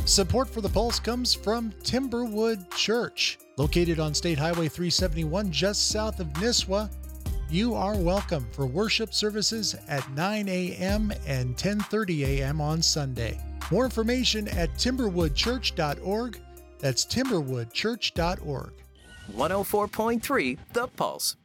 Support for the Pulse comes from Timberwood Church, located on State Highway 371 just south of Nisswa. You are welcome for worship services at 9 a.m. and 10:30 a.m. on Sunday. More information at timberwoodchurch.org. That's timberwoodchurch.org. 104.3 The Pulse.